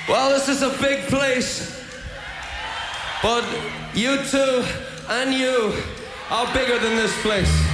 Well, this is a big place, but you two and you are bigger than this place.